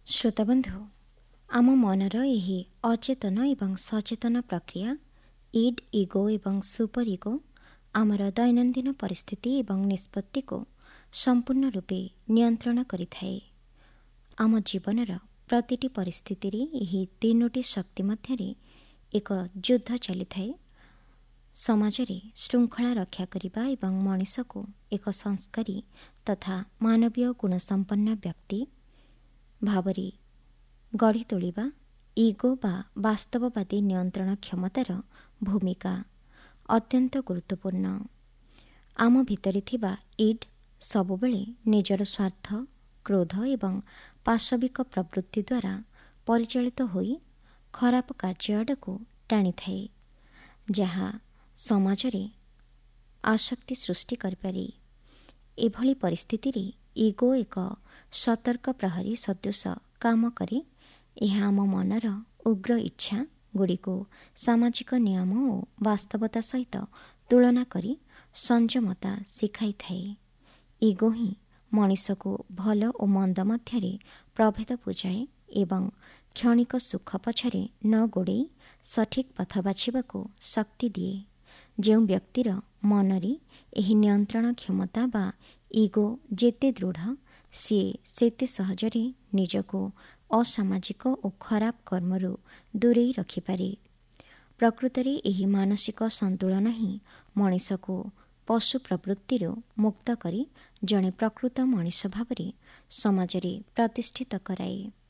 ଶ୍ରୋତାବନ୍ଧୁ, ଆମ ମନର ଏହି ଅଚେତନ ଏବଂ ସଚେତନ ପ୍ରକ୍ରିୟା ଇଡ୍, ଇଗୋ ଏବଂ ସୁପର ଇଗୋ ଆମର ଦୈନନ୍ଦିନ ପରିସ୍ଥିତି ଏବଂ ନିଷ୍ପତ୍ତିକୁ ସମ୍ପୂର୍ଣ୍ଣ ରୂପେ ନିୟନ୍ତ୍ରଣ କରିଥାଏ। ଆମ ଜୀବନର ପ୍ରତିଟି ପରିସ୍ଥିତିରେ ଏହି ତିନୋଟି ଶକ୍ତି ମଧ୍ୟରେ ଏକ ଯୁଦ୍ଧ ଚାଲିଥାଏ। ସମାଜରେ ଶୃଙ୍ଖଳା ରକ୍ଷା କରିବା ଏବଂ ମଣିଷକୁ ଏକ ସଂସ୍କାରୀ ତଥା ମାନବୀୟ ଗୁଣସମ୍ପନ୍ନ ବ୍ୟକ୍ତି ଭାବରେ ଗଢ଼ି ତୋଳିବା ଇଗୋ ବା ବାସ୍ତବବାଦୀ ନିୟନ୍ତ୍ରଣ କ୍ଷମତାର ଭୂମିକା ଅତ୍ୟନ୍ତ ଗୁରୁତ୍ୱପୂର୍ଣ୍ଣ। ଆମ ଭିତରେ ଥିବା ଇଡ୍ ସବୁବେଳେ ନିଜର ସ୍ୱାର୍ଥ, କ୍ରୋଧ ଏବଂ ପାଶବିକ ପ୍ରବୃତ୍ତି ଦ୍ୱାରା ପରିଚାଳିତ ହୋଇ ଖରାପ କାର୍ଯ୍ୟ ଆଡ଼କୁ ଟାଣିଥାଏ, ଯାହା ସମାଜରେ ଆସକ୍ତି ସୃଷ୍ଟି କରିପାରେ। ଏଭଳି ପରିସ୍ଥିତିରେ ଇଗୋ ଏକ ସତର୍କ ପ୍ରହରୀ ସଦୃଶ କାମ କରି ଏହା ଆମ ମନର ଉଗ୍ର ଇଚ୍ଛା ଗୁଡ଼ିକୁ ସାମାଜିକ ନିୟମ ଓ ବାସ୍ତବତା ସହିତ ତୁଳନା କରି ସଂଯମତା ଶିଖାଇଥାଏ। ଇଗୋ ହିଁ ମଣିଷକୁ ଭଲ ଓ ମନ୍ଦ ମଧ୍ୟରେ ପ୍ରଭେଦ ବୁଝାଏ ଏବଂ କ୍ଷଣିକ ସୁଖ ପଛରେ ନ ଗୋଡ଼େଇ ସଠିକ୍ ପଥ ବାଛିବାକୁ ଶକ୍ତି ଦିଏ। ଯେଉଁ ବ୍ୟକ୍ତିର ମନରେ ଏହି ନିୟନ୍ତ୍ରଣ କ୍ଷମତା ବା ଇଗୋ ଯେତେ ଦୃଢ଼, ସିଏ ସେତେ ସହଜରେ ନିଜକୁ ଅସାମାଜିକ ଓ ଖରାପ କର୍ମରୁ ଦୂରେଇ ରଖିପାରେ। ପ୍ରକୃତରେ ଏହି ମାନସିକ ସନ୍ତୁଳନ ହିଁ ମଣିଷକୁ ପଶୁ ପ୍ରବୃତ୍ତିରୁ ମୁକ୍ତ କରି ଜଣେ ପ୍ରକୃତ ମଣିଷ ଭାବରେ ସମାଜରେ ପ୍ରତିଷ୍ଠିତ କରାଏ।